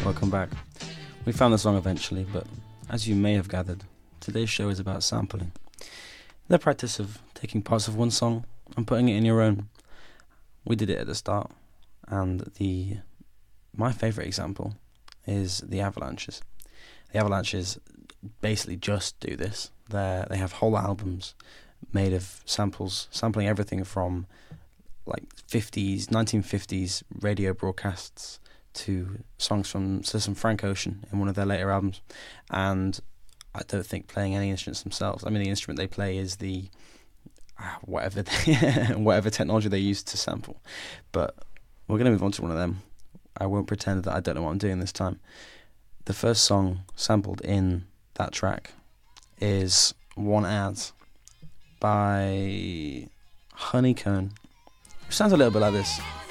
welcome back. We found the song eventually, but as you may have gathered, today's show is about sampling. The practice of taking parts of one song and putting it in your own. We did it at the start, and my favourite example is the Avalanches. The Avalanches basically just do this. They have whole albums made of samples, sampling everything from like 1950s radio broadcasts to songs from some Frank Ocean in one of their later albums, and I don't think playing any instruments themselves. I mean, the instrument they play is the whatever technology they use to sample. But we're going to move on to one of them. I won't pretend that I don't know what I'm doing this time. The first song sampled in that track is One Ad by Honeycomb, which sounds a little bit like this.